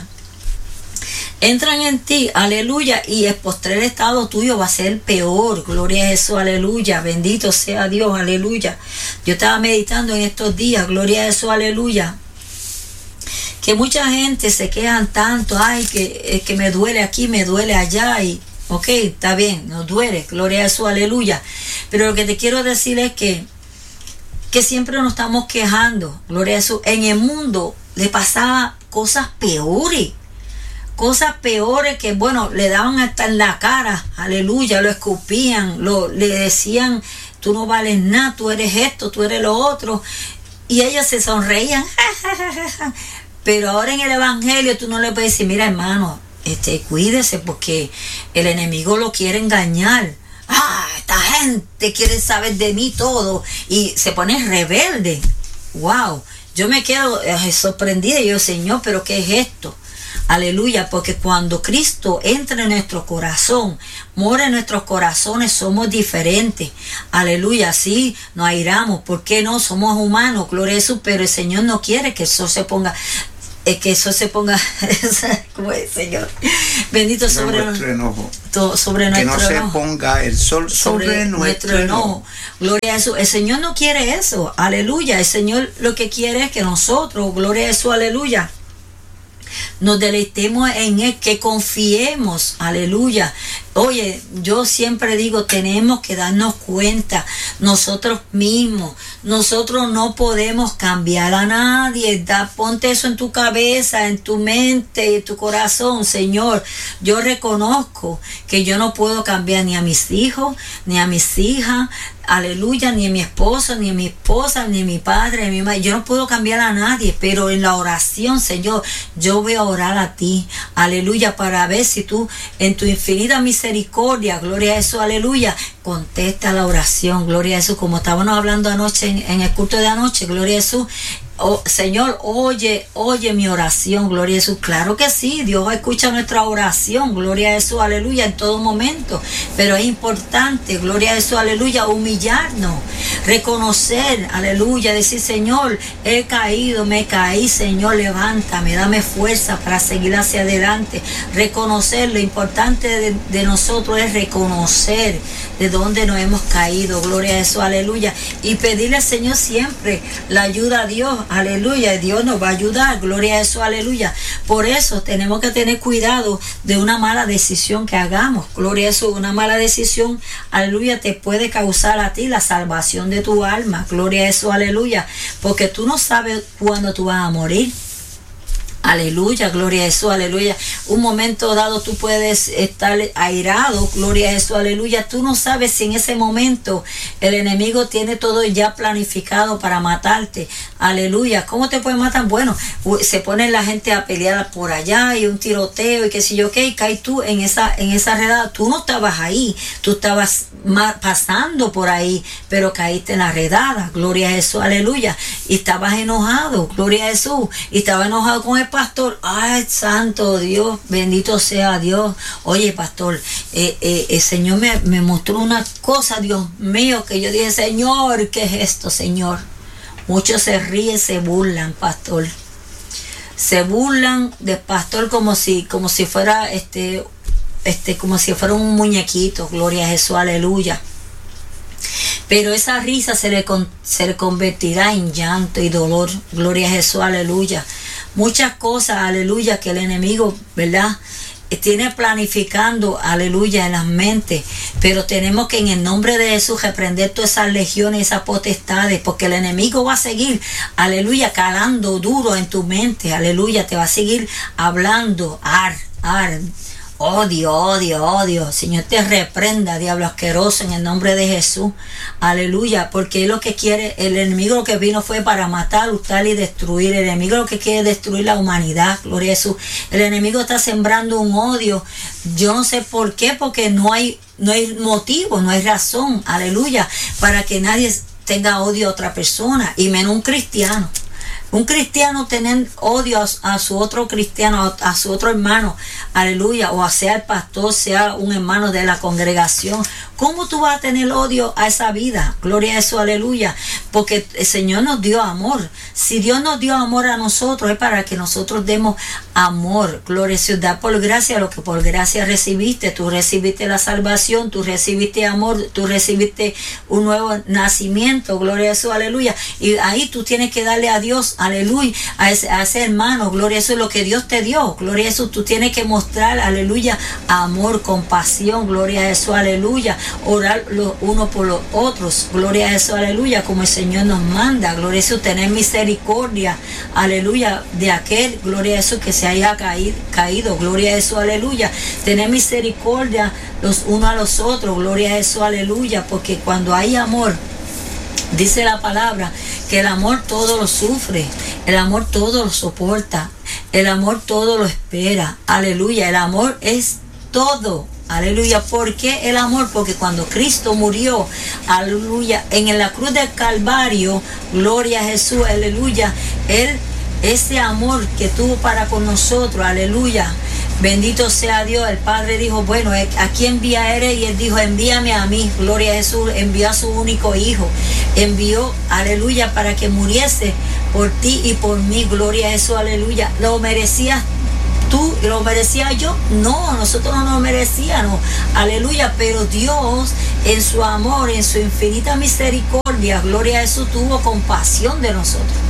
Entran en ti, aleluya, y el postrer estado tuyo va a ser peor, gloria a Jesús, aleluya, bendito sea Dios, aleluya. Yo estaba meditando en estos días, gloria a Jesús, aleluya, que mucha gente se quejan tanto, ay, que, que me duele aquí, me duele allá, y ok, está bien, nos duele, gloria a Jesús, aleluya. Pero lo que te quiero decir es que, que siempre nos estamos quejando, gloria a Jesús. En el mundo le pasaba cosas peores, cosas peores que, bueno, le daban hasta en la cara, aleluya, lo escupían, lo, le decían, tú no vales nada, tú eres esto, tú eres lo otro. Y ellos se sonreían, pero ahora en el evangelio tú no le puedes decir, mira hermano, Este, cuídese porque el enemigo lo quiere engañar. Ah, esta gente quiere saber de mí todo y se pone rebelde. Wow, yo me quedo eh, sorprendida y yo, Señor, pero ¿qué es esto? Aleluya, porque cuando Cristo entra en nuestro corazón, mora en nuestros corazones, somos diferentes. Aleluya, sí, nos airamos, ¿por qué no? Somos humanos, gloria a Jesús, pero el Señor no quiere que eso se ponga... Es que eso se ponga, como es, Señor, bendito sobre nuestro enojo. To, sobre que nuestro no enojo. se ponga el sol sobre, sobre nuestro, nuestro enojo. enojo. Gloria a Jesús. El Señor no quiere eso. Aleluya. El Señor lo que quiere es que nosotros, gloria a Jesús, aleluya, nos deleitemos en Él, que confiemos, aleluya. Oye, yo siempre digo, tenemos que darnos cuenta nosotros mismos. Nosotros no podemos cambiar a nadie. Da, ponte eso en tu cabeza, en tu mente, en tu corazón. Señor, yo reconozco que yo no puedo cambiar ni a mis hijos, ni a mis hijas, aleluya, ni a mi esposo, ni a mi esposa, ni a mi padre, ni a mi madre. Yo no puedo cambiar a nadie, pero en la oración, Señor, yo voy a orar a ti, aleluya, para ver si tú, en tu infinita misericordia, gloria a Jesús, aleluya, contesta la oración, gloria a Jesús, como estábamos hablando anoche en, en el culto de anoche, gloria a Jesús. Oh, Señor, oye, oye mi oración, gloria a Jesús. Claro que sí, Dios escucha nuestra oración, gloria a Jesús, aleluya, en todo momento. Pero es importante, gloria a Jesús, aleluya, humillarnos, reconocer, aleluya, decir, Señor, he caído, me caí, Señor, levántame, dame fuerza para seguir hacia adelante. Reconocer, lo importante de, de nosotros es reconocer de dónde nos hemos caído, gloria a Jesús, aleluya. Y pedirle al Señor siempre la ayuda a Dios. Aleluya, Dios nos va a ayudar, gloria a Jesús, aleluya. Por eso tenemos que tener cuidado de una mala decisión que hagamos, gloria a Jesús. Una mala decisión, aleluya, te puede causar a ti la salvación de tu alma, gloria a Jesús, aleluya, porque tú no sabes cuándo tú vas a morir. Aleluya, gloria a Jesús, aleluya. Un momento dado tú puedes estar airado, gloria a Jesús, aleluya. Tú no sabes si en ese momento el enemigo tiene todo ya planificado para matarte. Aleluya. ¿Cómo te puede matar? Bueno, se pone la gente a pelear por allá y un tiroteo y qué sé yo qué, y caes tú en esa, en esa redada. Tú no estabas ahí, tú estabas pasando por ahí, pero caíste en la redada, gloria a Jesús, aleluya. Y estabas enojado, gloria a Jesús, y estabas enojado con el pastor. Ay, santo Dios, bendito sea Dios. Oye, pastor, eh, eh, el Señor me, me mostró una cosa, Dios mío, que yo dije, Señor, ¿qué es esto, Señor? Muchos se ríen, se burlan, pastor. Se burlan del pastor como si, como si fuera este, este, como si fuera un muñequito, gloria a Jesús, aleluya. Pero esa risa se le, con, se le convertirá en llanto y dolor, gloria a Jesús, aleluya. Muchas cosas, aleluya, que el enemigo, ¿verdad?, tiene planificando, aleluya, en las mentes, pero tenemos que en el nombre de Jesús reprender todas esas legiones, esas potestades, porque el enemigo va a seguir, aleluya, calando duro en tu mente, aleluya, te va a seguir hablando, ar, ar, odio, odio, odio. Señor, te reprenda, diablo asqueroso, en el nombre de Jesús. Aleluya, porque él lo que quiere, el enemigo lo que vino fue para matar, hurtar y destruir. El enemigo lo que quiere es destruir la humanidad, gloria a Jesús. El enemigo está sembrando un odio. Yo no sé por qué, porque no hay, no hay motivo, no hay razón, aleluya, para que nadie tenga odio a otra persona, y menos un cristiano. Un cristiano tener odio a, a su otro cristiano, a, a su otro hermano, aleluya, o sea el pastor, sea un hermano de la congregación. ¿Cómo tú vas a tener odio a esa vida? Gloria a Jesús, aleluya. Porque el Señor nos dio amor. Si Dios nos dio amor a nosotros, es para que nosotros demos amor. Gloria a Jesús. Da por gracia lo que por gracia recibiste. Tú recibiste la salvación, tú recibiste amor, tú recibiste un nuevo nacimiento. Gloria a Jesús, aleluya. Y ahí tú tienes que darle a Dios, aleluya, a ese, a ese hermano, gloria a Jesús, lo que Dios te dio, gloria a Jesús. Tú tienes que mostrar, aleluya, amor, compasión, gloria a Jesús, aleluya. Orar los unos por los otros, gloria a Jesús, aleluya, como el Señor nos manda, gloria a Jesús. Tener misericordia, aleluya, de aquel, gloria a Jesús, que se haya caído, caído, gloria a Jesús, aleluya. Tener misericordia los unos a los otros, gloria a Jesús, aleluya, porque cuando hay amor, dice la palabra que el amor todo lo sufre, el amor todo lo soporta, el amor todo lo espera, aleluya. El amor es todo, aleluya. ¿Por qué el amor? Porque cuando Cristo murió, aleluya, en la cruz del Calvario, gloria a Jesús, aleluya, Él, ese amor que tuvo para con nosotros, aleluya, bendito sea Dios. El Padre dijo, bueno, ¿a quién envía eres? Y Él dijo, envíame a mí, gloria a Jesús. Envió a su único hijo, envió, aleluya, para que muriese por ti y por mí, gloria a Jesús, aleluya. ¿Lo merecías tú? ¿Lo merecía yo? No, nosotros no lo merecíamos, aleluya, pero Dios en su amor, en su infinita misericordia, gloria a Jesús, tuvo compasión de nosotros.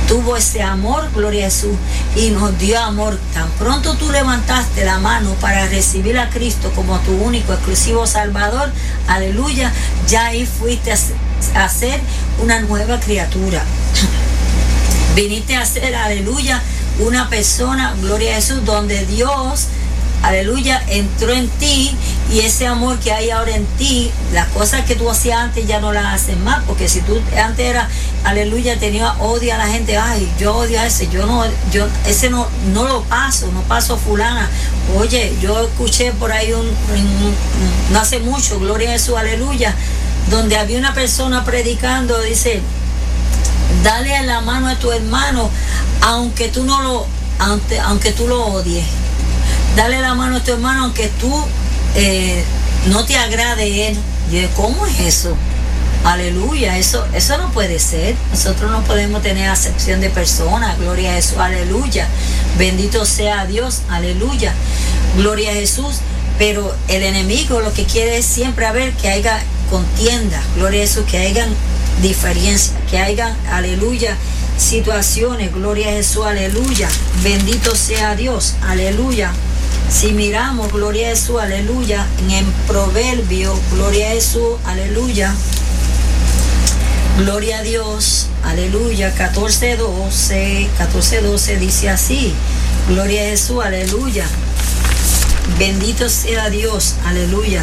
tuvo ese amor, gloria a Jesús, y nos dio amor. Tan pronto tú levantaste la mano para recibir a Cristo como tu único, exclusivo Salvador, aleluya, ya ahí fuiste a ser una nueva criatura. Viniste a ser, aleluya, una persona, gloria a Jesús, donde Dios, aleluya, entró en ti, y ese amor que hay ahora en ti, las cosas que tú hacías antes ya no las haces más, porque si tú antes era, aleluya, tenía odio a la gente, ay, yo odio a ese, yo no, yo, ese no, no lo paso, no paso fulana. Oye, yo escuché por ahí un, un, no hace mucho, gloria a Jesús, aleluya, donde había una persona predicando, dice, dale la mano a tu hermano, aunque tú no lo, aunque, aunque tú lo odies. Dale la mano a tu hermano aunque tú eh, no te agrade él. Yo digo, ¿cómo es eso? Aleluya, eso, eso no puede ser. Nosotros no podemos tener acepción de personas. Gloria a Jesús, aleluya. Bendito sea Dios, aleluya. Gloria a Jesús. Pero el enemigo lo que quiere es siempre haber que haya contienda. Gloria a Jesús, que haya diferencia, que haya, aleluya, situaciones. Gloria a Jesús, aleluya. Bendito sea Dios, aleluya. Si miramos, gloria a Jesús, aleluya, en el Proverbio, gloria a Jesús, aleluya, gloria a Dios, aleluya, catorce doce, catorce doce dice así, gloria a Jesús, aleluya, bendito sea Dios, aleluya,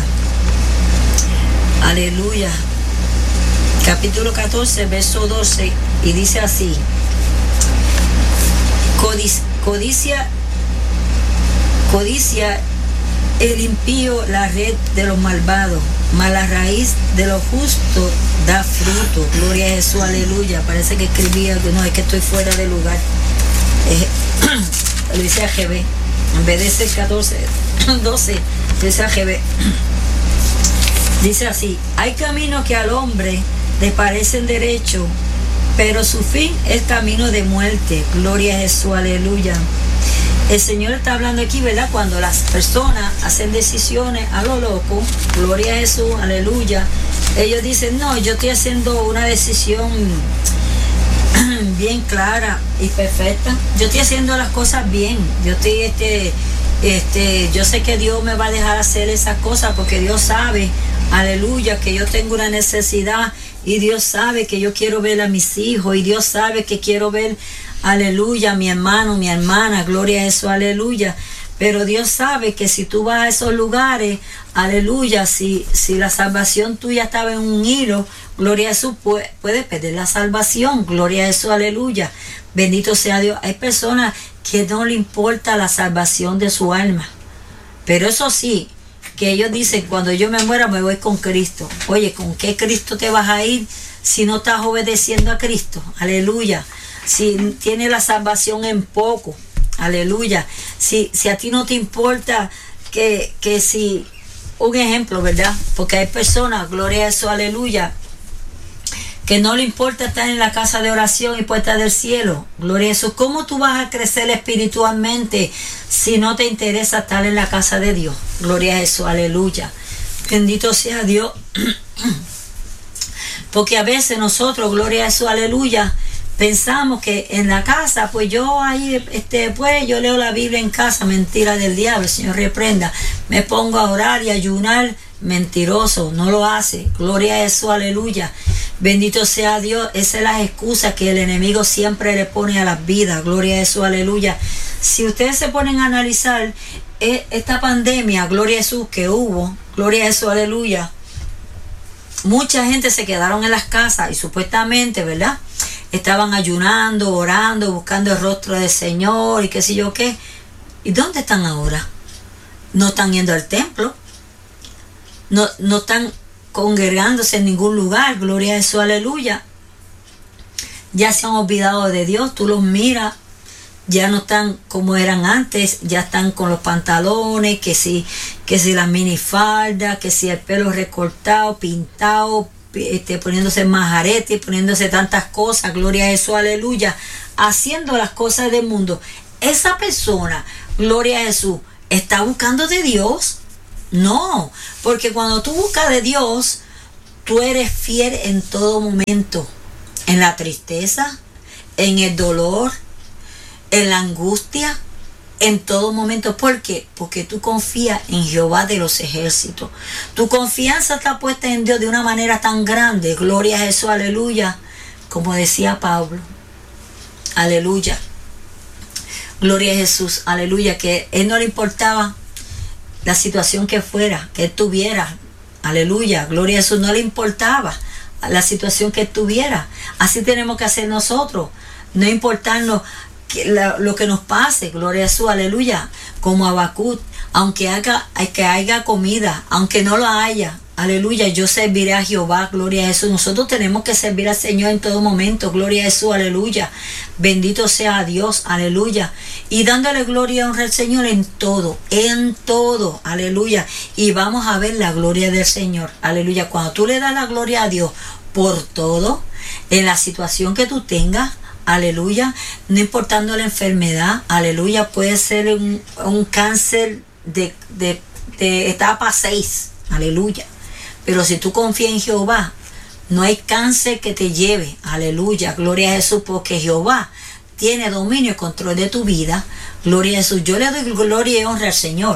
aleluya, capítulo catorce, verso doce, y dice así, Codic- codicia, Codicia el impío la red de los malvados, mas la raíz de los justos da fruto. Gloria a Jesús, aleluya. Parece que escribía, no, es que estoy fuera de lugar. Eh, lo dice A G B. En vez de ser catorce, doce, dice A G B. Dice así, hay caminos que al hombre le parecen derechos, pero su fin es camino de muerte. Gloria a Jesús, aleluya. El Señor está hablando aquí, ¿verdad? Cuando las personas hacen decisiones a lo loco, gloria a Jesús, aleluya, ellos dicen, no, yo estoy haciendo una decisión bien clara y perfecta, yo estoy haciendo las cosas bien, yo estoy, este, este, yo sé que Dios me va a dejar hacer esas cosas porque Dios sabe, aleluya, que yo tengo una necesidad, y Dios sabe que yo quiero ver a mis hijos, y Dios sabe que quiero ver, aleluya, mi hermano, mi hermana, gloria a eso, aleluya. Pero Dios sabe que si tú vas a esos lugares, aleluya, si, si la salvación tuya estaba en un hilo, gloria a Jesús, puede, puede perder la salvación, gloria a eso, aleluya. Bendito sea Dios. Hay personas que no le importa la salvación de su alma. Pero eso sí, que ellos dicen, cuando yo me muera me voy con Cristo. Oye, ¿con qué Cristo te vas a ir si no estás obedeciendo a Cristo? Aleluya. Si tienes la salvación en poco, aleluya. Si, si a ti no te importa que, que si, un ejemplo, ¿verdad? Porque hay personas, gloria a eso, aleluya, que no le importa estar en la casa de oración y puerta del cielo. Gloria a Jesús. ¿Cómo tú vas a crecer espiritualmente si no te interesa estar en la casa de Dios? Gloria a Jesús, aleluya. Bendito sea Dios. Porque a veces nosotros, gloria a Jesús, aleluya, pensamos que en la casa, pues yo ahí, este, pues yo leo la Biblia en casa, mentira del diablo, el Señor reprenda. Me pongo a orar y ayunar, mentiroso, no lo hace. Gloria a Jesús, aleluya. Bendito sea Dios. Esa es la excusa que el enemigo siempre le pone a las vidas. Gloria a Jesús, aleluya. Si ustedes se ponen a analizar esta pandemia, gloria a Jesús, que hubo, gloria a Jesús, aleluya, mucha gente se quedaron en las casas y supuestamente, ¿verdad?, estaban ayunando, orando, buscando el rostro del Señor y qué sé yo qué. ¿Y dónde están ahora? No están yendo al templo. No, no están congregándose en ningún lugar. Gloria a Jesús, aleluya. Ya se han olvidado de Dios. Tú los miras, ya no están como eran antes. Ya están con los pantalones, que si, que si las minifaldas, que si el pelo recortado, pintado, Este, poniéndose majarete, poniéndose tantas cosas, gloria a Jesús, aleluya, haciendo las cosas del mundo. Esa persona, gloria a Jesús, ¿está buscando de Dios? No, porque cuando tú buscas de Dios, tú eres fiel en todo momento, en la tristeza, en el dolor, en la angustia, en todo momento. ¿Por qué? Porque tú confías en Jehová de los ejércitos. Tu confianza está puesta en Dios de una manera tan grande. Gloria a Jesús, aleluya. Como decía Pablo, aleluya. Gloria a Jesús, aleluya. Que a él no le importaba la situación que fuera, que él tuviera. Aleluya, gloria a Jesús. No le importaba la situación que él tuviera. Así tenemos que hacer nosotros. No importarnos que la, lo que nos pase, gloria a Jesús, aleluya, como Habacuc, aunque haya, que haya comida, aunque no la haya, aleluya, yo serviré a Jehová, gloria a Jesús. Nosotros tenemos que servir al Señor en todo momento, gloria a Jesús, aleluya, bendito sea Dios, aleluya, y dándole gloria y honra al Señor en todo, en todo, aleluya, y vamos a ver la gloria del Señor, aleluya. Cuando tú le das la gloria a Dios por todo, en la situación que tú tengas, aleluya, no importando la enfermedad, aleluya, puede ser un, un cáncer de, de, de etapa seis, aleluya, pero si tú confías en Jehová, no hay cáncer que te lleve, aleluya, gloria a Jesús, porque Jehová tiene dominio y control de tu vida, gloria a Jesús. Yo le doy gloria y honra al Señor.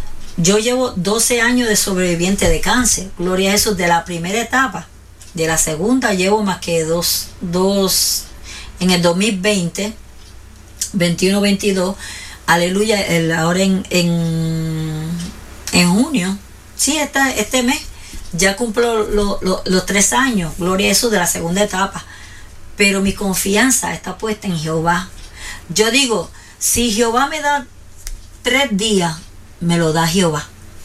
Yo llevo doce años de sobreviviente de cáncer, gloria a Jesús, de la primera etapa. De la segunda llevo más que dos, dos en el dos mil veinte, veintiuno veintidós, aleluya, el, ahora en, en, en junio, sí, esta, este mes, ya cumplo lo, lo, los tres años, gloria a Jesús, de la segunda etapa. Pero mi confianza está puesta en Jehová. Yo digo, si Jehová me da tres días, me lo da Jehová.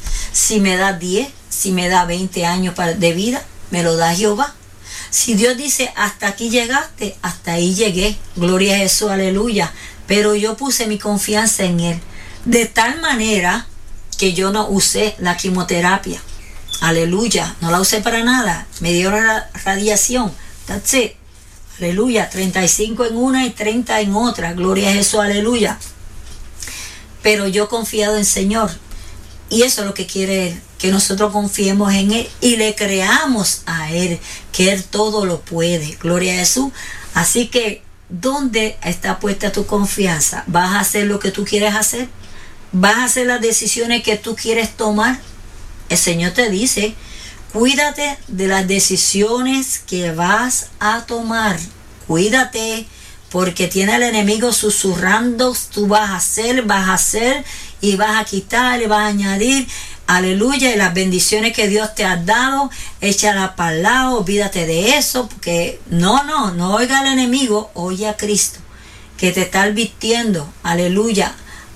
Si me da diez, si me da veinte años de vida, me lo da Jehová. Si Dios dice, hasta aquí llegaste, hasta ahí llegué. Gloria a Jesús, aleluya. Pero yo puse mi confianza en Él. De tal manera que yo no usé la quimioterapia. Aleluya. No la usé para nada. Me dio la radiación. That's it. Aleluya. treinta y cinco en una y treinta en otra. Gloria a Jesús, aleluya. Pero yo he confiado en el Señor. Y eso es lo que quiere Él, que nosotros confiemos en Él y le creamos a Él, que Él todo lo puede. Gloria a Jesús. Así que, ¿dónde está puesta tu confianza? ¿Vas a hacer lo que tú quieres hacer? ¿Vas a hacer las decisiones que tú quieres tomar? El Señor te dice, cuídate de las decisiones que vas a tomar. Cuídate, porque tiene el enemigo susurrando, tú vas a hacer, vas a hacer, y vas a quitar, y vas a añadir, aleluya, y las bendiciones que Dios te ha dado, échala para el lado, olvídate de eso, porque no, no, no oiga al enemigo, oye a Cristo, que te está advirtiendo, aleluya,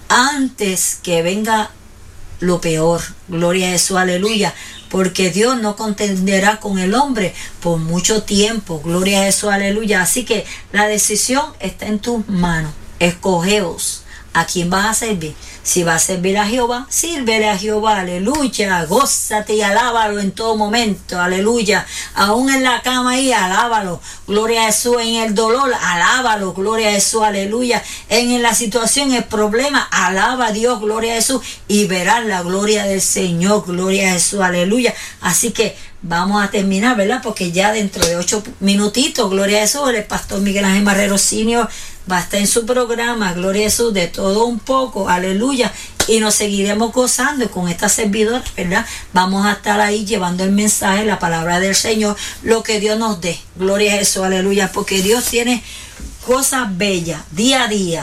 antes que venga lo peor, gloria a Jesús, aleluya, porque Dios no contenderá con el hombre por mucho tiempo, gloria a Jesús, aleluya. Así que la decisión está en tus manos, escogeos a quién vas a servir. Si vas a servir a Jehová, sírvele a Jehová, aleluya, gózate y alábalo en todo momento, aleluya, aún en la cama ahí, alábalo, gloria a Jesús, en el dolor, alábalo, gloria a Jesús, aleluya, en la situación, el problema, alaba a Dios, gloria a Jesús, y verás la gloria del Señor, gloria a Jesús, aleluya. Así que vamos a terminar, ¿verdad? Porque ya dentro de ocho minutitos, gloria a Jesús, el pastor Miguel Ángel Marrero Senior va a estar en su programa, gloria a Jesús, de todo un poco, aleluya, y nos seguiremos gozando con esta servidora, ¿verdad? Vamos a estar ahí llevando el mensaje, la palabra del Señor, lo que Dios nos dé, gloria a Jesús, aleluya, porque Dios tiene cosas bellas, día a día,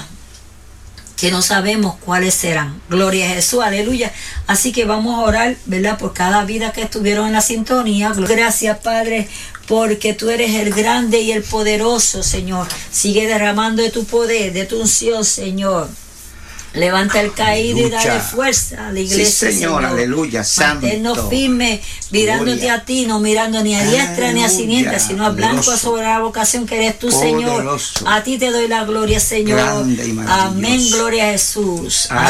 que no sabemos cuáles serán, gloria a Jesús, aleluya. Así que vamos a orar, ¿verdad? Por cada vida que estuvieron en la sintonía. Gracias, Padre, porque tú eres el grande y el poderoso, Señor. Sigue derramando de tu poder, de tu unción, Señor. Levanta el caído y dale fuerza a la iglesia, sí, Señor, Señor. Aleluya, santo. Manténnos firmes, mirándote Gloria. A ti, no mirando ni a diestra aleluya, ni a siniestra, sino a blanco sobre la vocación que eres tú, poderoso. Señor. A ti te doy la gloria, Señor. Amén, gloria a Jesús.